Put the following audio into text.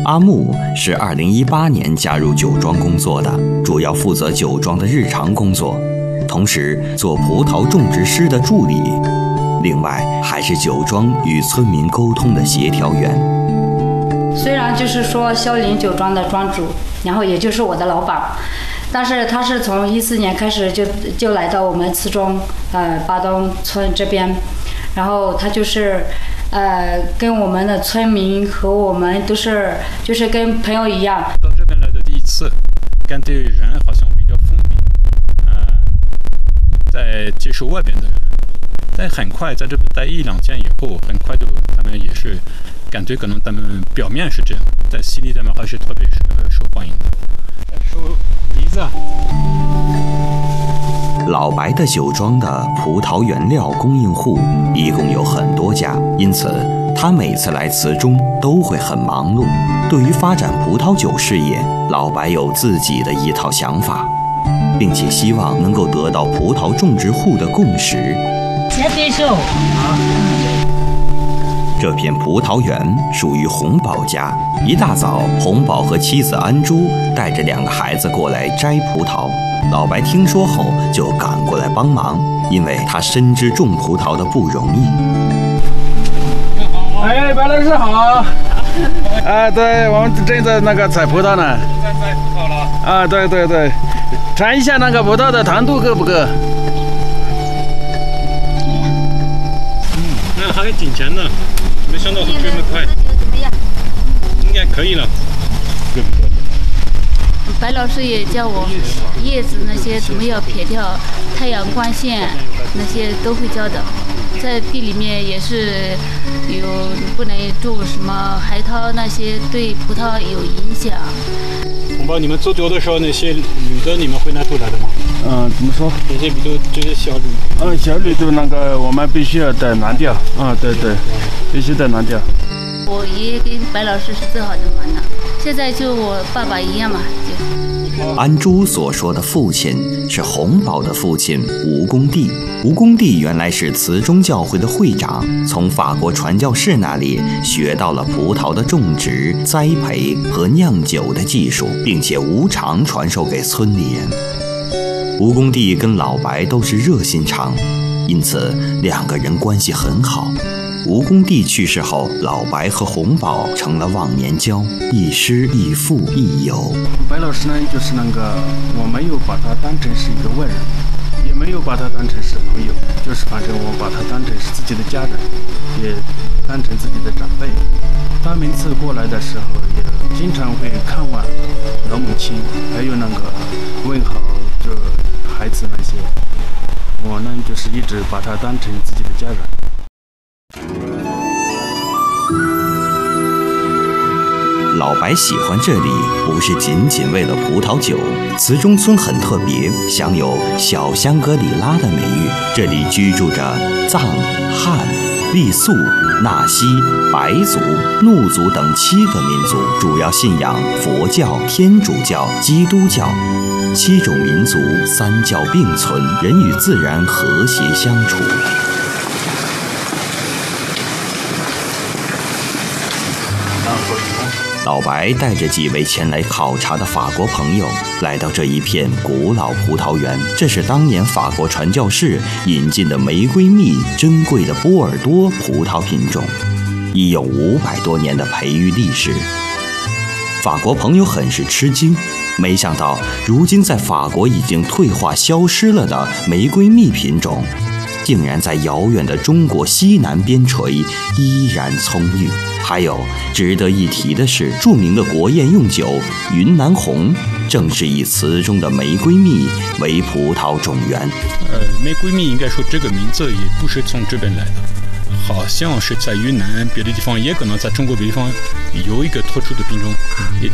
阿木是2018年加入酒庄工作的，主要负责酒庄的日常工作，同时做葡萄种植师的助理，另外还是酒庄与村民沟通的协调员。 虽然就是说萧林酒庄的庄主，然后也就是我的老板，但是他是从14年开始就来到我们慈中巴东村这边，然后他就是跟我们的村民和我们都是就是跟朋友一样。 到这边来的第一次，感觉人好像比较封闭，在接受外边的人，但很快在这边待1-2天以后，很快就他们也是感觉可能他们表面是这样，在心里他们还是特别受欢迎的。收梨子。 老白的酒庄的葡萄原料供应户一共有很多家，因此他每次来慈中都会很忙碌。对于发展葡萄酒事业，老白有自己的一套想法，并且希望能够得到葡萄种植户的共识。 先接受。 这片葡萄园属于洪宝家。一大早，洪宝和妻子安珠带着2个孩子过来摘葡萄。老白听说后就赶过来帮忙，因为他深知种葡萄的不容易。 哎，白老师好。对，我们正在那个采葡萄呢。 在葡萄了。 对，尝一下那个葡萄的糖度够不够？ 那还挺甜的，没想到会这么快。应该可以了。 白老师也教我叶子那些怎么样撇掉，太阳光线那些都会教的。在地里面也是有不能种什么海涛，那些对葡萄有影响。 洪宝，你们做酒的时候那些铝的你们会拿出来的吗？ 怎么说？ 那些比如这些小铝。 小铝的那个我们必须要得拿掉。对，必须得拿掉。 我爷爷跟白老师是最好的忙的，现在就我爸爸一样嘛。 安珠所说的父亲是洪宝的父亲吴公弟。吴公弟原来是慈中教会的会长，从法国传教士那里学到了葡萄的种植、栽培和酿酒的技术，并且无偿传授给村里人。吴公弟跟老白都是热心肠，因此2个人关系很好。吴公弟去世后，老白和洪宝成了忘年交，亦师亦父亦友。 白老师呢，就是那个我没有把他当成是一个外人，也没有把他当成是朋友，就是反正我把他当成是自己的家人，也当成自己的长辈。他每次过来的时候，也经常会看望老母亲，还有那个问好这孩子那些。我呢，就是一直把他当成自己的家人。 老白喜欢这里，不是仅仅为了葡萄酒。慈中村很特别，享有小香格里拉的美誉。这里居住着藏、汉、傈僳、纳西、白族、怒族等7个民族，主要信仰佛教、天主教、基督教。7种民族3教并存，人与自然和谐相处。老白带着几位前来考察的法国朋友来到这一片古老葡萄园，这是当年法国传教士引进的玫瑰蜜珍贵的波尔多葡萄品种，已有500多年的培育历史。法国朋友很是吃惊，没想到如今在法国已经退化消失了的玫瑰蜜品种，竟然在遥远的中国西南边陲依然葱郁。还有值得一提的是，著名的国宴用酒云南红正是以慈中的玫瑰蜜为葡萄种源。 玫瑰蜜应该说这个名字也不是从这边来的，好像是在云南别的地方，也可能在中国别的地方有一个特殊的品种。